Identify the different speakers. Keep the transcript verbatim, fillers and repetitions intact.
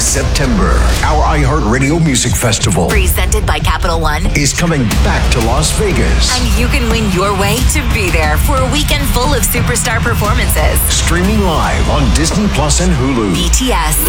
Speaker 1: This September, our iHeartRadio Music Festival,
Speaker 2: presented by Capital One,
Speaker 1: is coming back to Las Vegas.
Speaker 2: And you can win your way to be there for a weekend full of superstar performances.
Speaker 1: Streaming live on Disney Plus and Hulu.
Speaker 2: B T S,